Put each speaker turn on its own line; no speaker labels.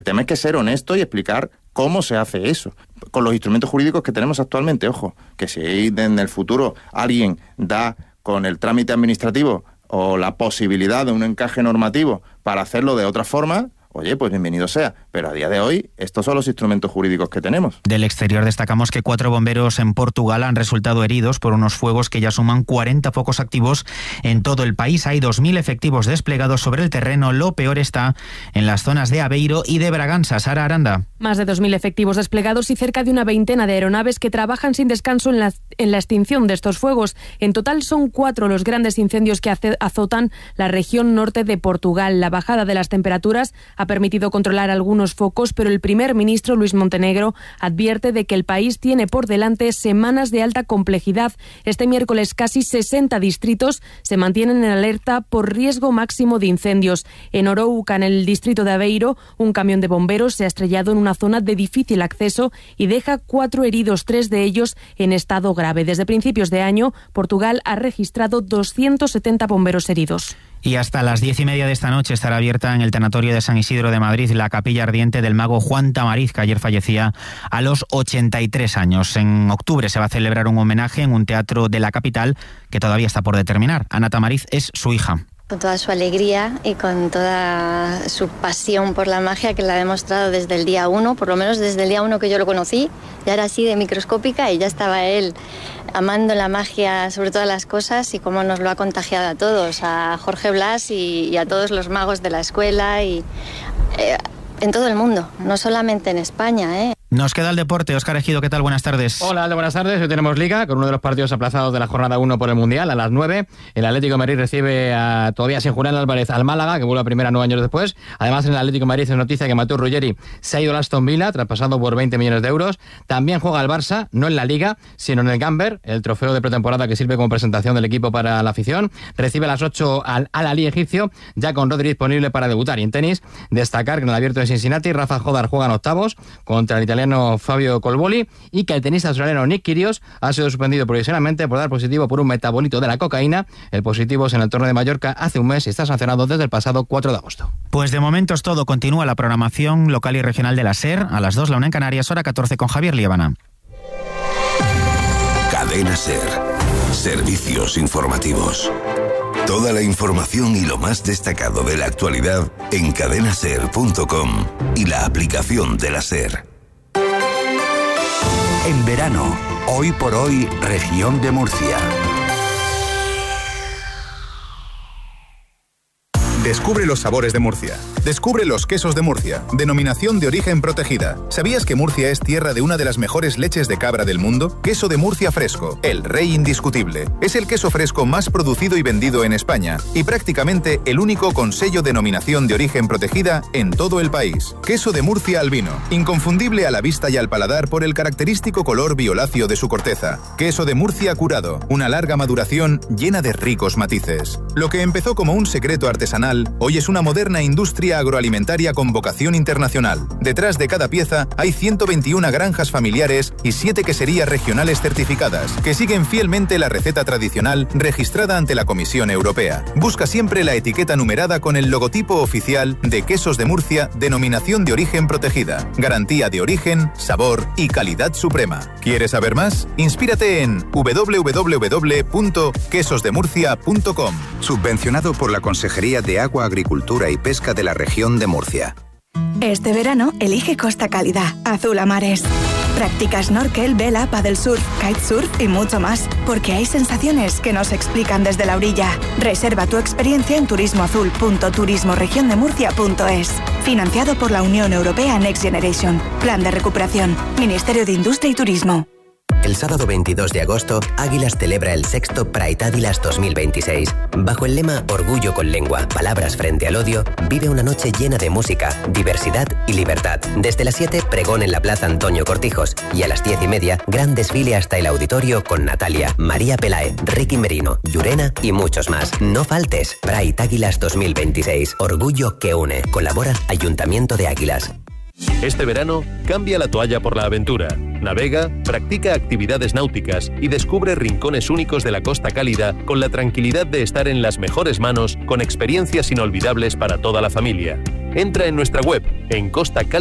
El tema es que ser honesto y explicar cómo se hace eso, con los instrumentos jurídicos que tenemos actualmente. Ojo, que si en el futuro alguien da con el trámite administrativo o la posibilidad de un encaje normativo para hacerlo de otra forma, oye, pues bienvenido sea. Pero a día de hoy, estos son los instrumentos jurídicos que tenemos.
Del exterior destacamos que 4 bomberos en Portugal han resultado heridos por unos fuegos que ya suman 40 focos activos en todo el país. Hay 2.000 efectivos desplegados sobre el terreno. Lo peor está en las zonas de Aveiro y de Bragança. Sara Aranda.
Más de 2.000 efectivos desplegados y cerca de una veintena de aeronaves que trabajan sin descanso en la extinción de estos fuegos. En total son 4 los grandes incendios que azotan la región norte de Portugal. La bajada de las temperaturas ha permitido controlar algunos focos, pero el primer ministro Luis Montenegro advierte de que el país tiene por delante semanas de alta complejidad. Este miércoles casi 60 distritos se mantienen en alerta por riesgo máximo de incendios. En Orouca, en el distrito de Aveiro, un camión de bomberos se ha estrellado en una zona de difícil acceso y deja 4 heridos, 3 de ellos en estado grave. Desde principios de año, Portugal ha registrado 270 bomberos heridos.
Y hasta las 10:30 de esta noche estará abierta en el tanatorio de San Isidro de Madrid la capilla ardiente del mago Juan Tamariz, que ayer fallecía a los 83 años. En octubre se va a celebrar un homenaje en un teatro de la capital que todavía está por determinar. Ana Tamariz es su hija.
Con toda su alegría y con toda su pasión por la magia, que la ha demostrado desde el día 1, por lo menos desde el día 1 que yo lo conocí. Ya era así de microscópica y ya estaba él amando la magia sobre todas las cosas, y cómo nos lo ha contagiado a todos, a Jorge Blas y a todos los magos de la escuela y en todo el mundo, no solamente en España,
Nos queda el deporte. Óscar Ejido, ¿qué tal? Buenas tardes.
Hola, buenas tardes. Hoy tenemos Liga, con uno de los partidos aplazados de la jornada 1 por el Mundial, a las 9. El Atlético de Madrid recibe todavía sin Julián Álvarez al Málaga, que vuelve a primera 9 años después. Además, en el Atlético de Madrid es noticia que Mateu Ruggeri se ha ido al Aston Villa, traspasado por 20 millones de euros. También juega el Barça, no en la Liga, sino en el Gamber, el trofeo de pretemporada que sirve como presentación del equipo para la afición. Recibe a las 8 al Al-Ahly egipcio, ya con Rodri disponible para debutar. Y en tenis, destacar que en el Abierto de Cincinnati, Rafa Jodar juega en octavos contra el italiano Fabio Colboli, y que el tenista australiano Nick Kyrgios ha sido suspendido provisionalmente por dar positivo por un metabolito de la cocaína. El positivo es en el torneo de Mallorca hace un mes y está sancionado desde el pasado 4 de agosto.
Pues de momento es todo. Continúa la programación local y regional de la SER. A las 2, la 1 en Canarias, hora 14 con Javier Liébana.
Cadena SER. Servicios informativos. Toda la información y lo más destacado de la actualidad en cadenaser.com y la aplicación de la SER. En verano, hoy por hoy, región de Murcia.
Descubre los sabores de Murcia. Descubre los quesos de Murcia, denominación de origen protegida. ¿Sabías que Murcia es tierra de una de las mejores leches de cabra del mundo? Queso de Murcia fresco, el rey indiscutible. Es el queso fresco más producido y vendido en España y prácticamente el único con sello denominación de origen protegida en todo el país. Queso de Murcia albino, inconfundible a la vista y al paladar por el característico color violáceo de su corteza. Queso de Murcia curado, una larga maduración llena de ricos matices. Lo que empezó como un secreto artesanal, hoy es una moderna industria agroalimentaria con vocación internacional. Detrás de cada pieza hay 121 granjas familiares y 7 queserías regionales certificadas, que siguen fielmente la receta tradicional registrada ante la Comisión Europea. Busca siempre la etiqueta numerada con el logotipo oficial de Quesos de Murcia, denominación de origen protegida. Garantía de origen, sabor y calidad suprema. ¿Quieres saber más? Inspírate en www.quesosdemurcia.com.
Subvencionado por la Consejería de Agua, Agricultura y Pesca de la región de Murcia.
Este verano, elige Costa Cálida, azul a mares. Practica snorkel, vela, paddlesurf, kitesurf y mucho más, porque hay sensaciones que no se explican desde la orilla. Reserva tu experiencia en turismoazul.turismoregiondemurcia.es. Financiado por la Unión Europea Next Generation. Plan de recuperación. Ministerio de Industria y Turismo.
El sábado 22 de agosto, Águilas celebra el sexto Pride Águilas 2026. Bajo el lema Orgullo con lengua, palabras frente al odio, vive una noche llena de música, diversidad y libertad. Desde las 7, pregón en la Plaza Antonio Cortijos, y a las 10:30, gran desfile hasta el auditorio con Natalia, María Pelae, Ricky Merino, Llurena y muchos más. No faltes. Pride Águilas 2026. Orgullo que une. Colabora Ayuntamiento de Águilas.
Este verano, cambia la toalla por la aventura. Navega, practica actividades náuticas y descubre rincones únicos de la Costa Cálida con la tranquilidad de estar en las mejores manos, con experiencias inolvidables para toda la familia. Entra en nuestra web en